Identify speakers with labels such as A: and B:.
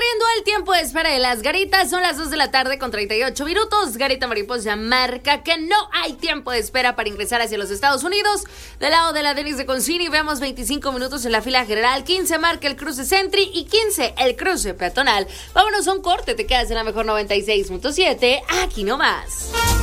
A: corriendo el tiempo de espera de las garitas. Son las 2 de la tarde con 38 minutos. Garita Mariposa marca que no hay tiempo de espera para ingresar hacia los Estados Unidos. Del lado de la Denis de Concini vemos 25 minutos en la fila general. 15 marca el cruce Sentry y 15 el cruce peatonal. Vámonos a un corte. Te quedas en la mejor 96.7. Aquí nomás.